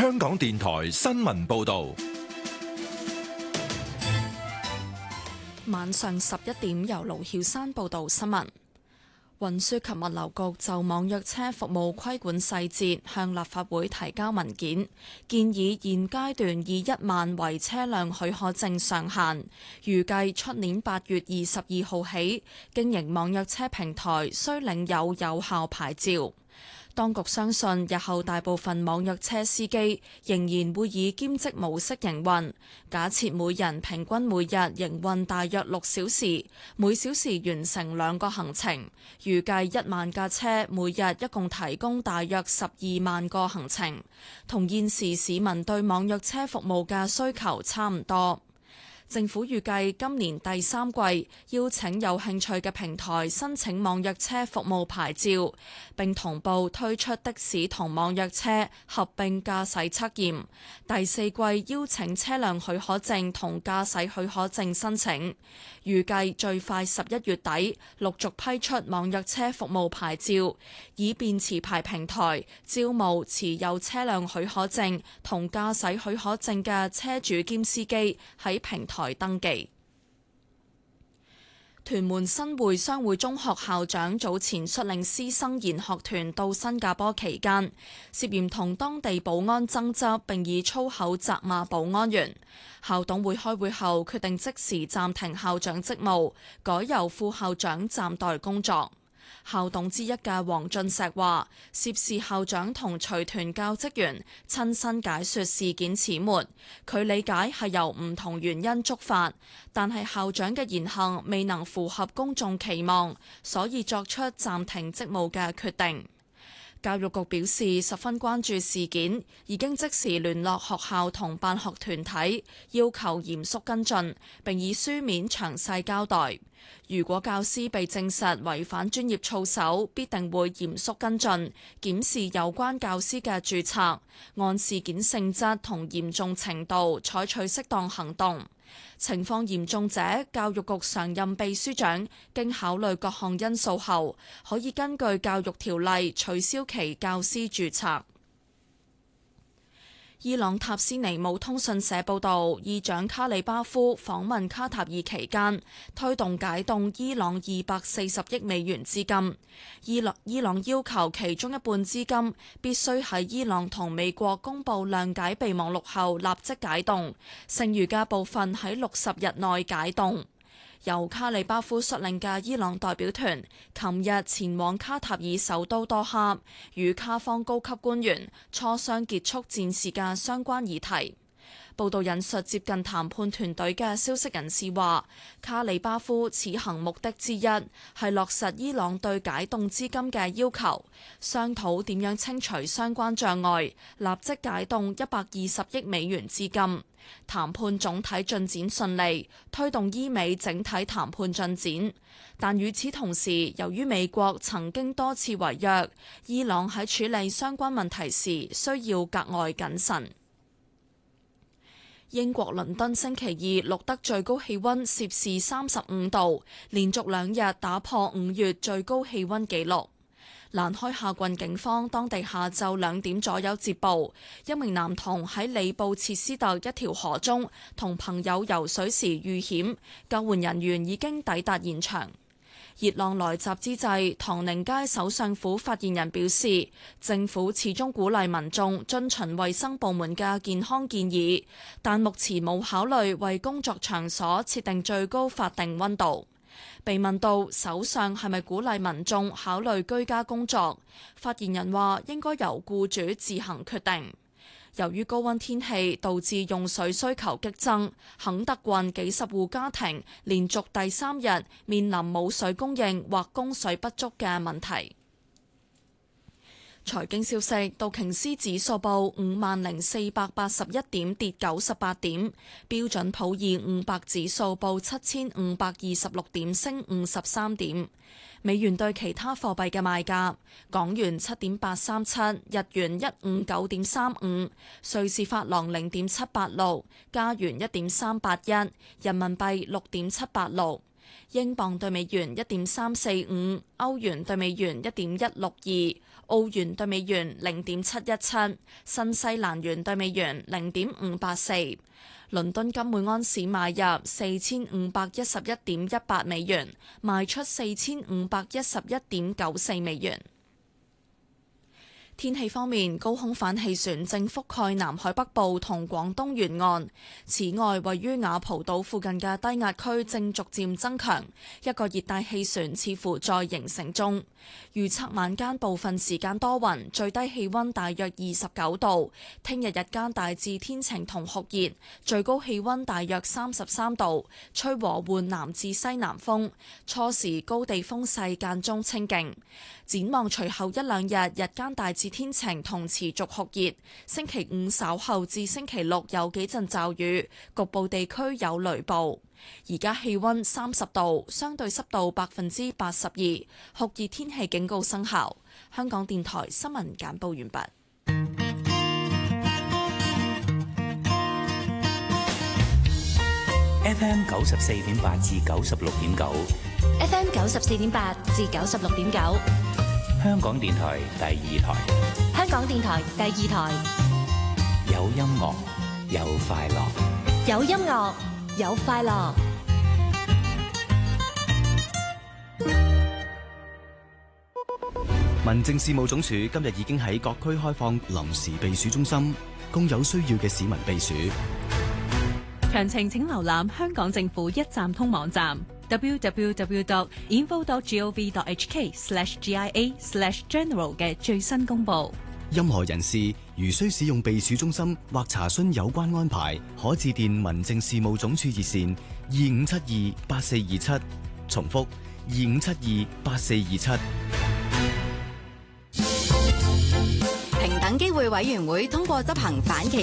香港電台新聞報道。 晚上11點，由盧曉山報道新聞。運輸及物流局就網約車服務規管細節向立法會提交文件，建議現階段以1萬為車輛許可證上限，預計出年8月22號起，經營網約車平台需領有有效牌照。當局相信日後大部分網約車司機仍然會以兼職模式營運，假設每人平均每日營運大約6小時，每小時完成2個行程，預計1萬架車每日一共提供大約12萬個行程，同現時市民對網約車服務嘅需求差唔多。政府預計今年第3季邀請有興趣嘅平台申請網約車服務牌照，並同步推出的士同網約車合併駕駛測驗。第4季邀請車輛許可證同駕駛許可證申請，預計最快11月底陸續批出網約車服務牌照，以便持牌平台招募持有車輛許可證同駕駛許可證嘅車主兼司機喺平台登記。屯門新會商會中學校長早前率領師生研學團到新加坡期間，涉嫌同當地保安爭執，並以粗口責罵保安員。校董會開會後決定即時暫停校長職務，改由副校長暫代工作。校董之一嘅黃俊石話，涉事校長同隨團教職員親身解說事件始末，佢理解係由唔同原因觸發，但係校長嘅言行未能符合公眾期望，所以作出暫停職務嘅決定。教育局表示十分關注事件，已經即時聯絡學校同辦學團體，要求嚴肅跟進，並以書面詳細交代。如果教師被證實違反專業操守，必定會嚴肅跟進，檢視有關教師嘅註冊，按事件性質同嚴重程度採取適當行動。情況嚴重者，教育局常任秘書長經考慮各項因素後，可以根據教育條例取消其教師註冊。伊朗塔斯尼姆通訊社報導，議長卡里巴夫訪問卡塔爾期間，推動解凍伊朗240億美元資金。伊朗要求其中一半資金必須喺伊朗同美國公佈諒解備忘錄後立即解凍，剩餘嘅部分喺60日內解凍。由卡里巴夫率領嘅伊朗代表團琴日前往卡塔爾首都多哈，與卡方高級官員磋商結束戰事嘅相關議題。報道引述接近談判團隊嘅消息人士話，卡里巴夫此行目的之一係落實伊朗對解凍資金嘅要求，商討點樣清除相關障礙，立即解凍120億美元資金。談判總體進展順利，推動伊美整體談判進展。但與此同時，由於美國曾經多次違約，伊朗喺處理相關問題時需要格外謹慎。英國倫敦星期二錄得最高氣溫攝氏35度，連續2日打破5月最高氣溫紀錄。蘭開夏郡警方當地下晝2點左右接報，一名男童喺里布切斯特一條河中同朋友游水時遇險，救援人員已經抵達現場。熱浪來襲之際，唐寧街首相府發言人表示，政府始終鼓勵民眾遵循衛生部門嘅健康建議，但目前冇考慮為工作場所設定最高法定溫度。被問到首相係咪鼓勵民眾考慮居家工作，發言人話應該由僱主自行決定。由於高溫天氣導致用水需求激增，肯特郡幾十戶家庭連續第3日面臨冇水供應或供水不足嘅問題。財經消息，道瓊斯指數報50,481點，跌98點；標準普爾500指數報7,526點，升53點。美元對其他貨幣嘅賣價：港元7.837，日元159.35，瑞士法郎0.786，加元1.381，人民幣6.786。英鎊對美元1.345，歐元對美元1.162， 澳元對美元0.717，新西蘭元對美元0.584。倫敦金每安士買入4511.18美元，賣出4511.94美元。天氣方面，高空反氣旋正覆蓋南海北部同廣東沿岸。此外，位於雅蒲島附近嘅低壓區正逐漸增強，一個熱帶氣旋似乎在形成中。預測晚間部分時間多雲，最低氣溫大約29度。聽日日間大致天晴同酷熱，最高氣溫大約33度，吹和緩南至西南風，初時高地風勢間中清勁。展望隨後一兩日，日間大致天晴同持續酷熱。星期五稍後至星期六有幾陣驟雨，局部地區有雷暴。而家氣溫30度，相對濕度82%，酷熱天氣警告生效。香港電台新聞簡報完畢。 FM 94.8至96.9 ，FM 94.8至96.9， 香港電台第二台。 香港電台第二台， 有音樂，有快樂， 有音樂，有快樂。 民政事務總署今日已經喺各區開放臨時避暑中心，供有需要嘅市民避暑。 詳情請瀏覽香港政府一站通網站 www.info.gov.hk/GIA/general 嘅最新公佈。 任何人士如需使用避暑中心或查詢有關安排，可致電民政事務總署熱線25728427，重複25728427。 平等機會委員會通過執行反歧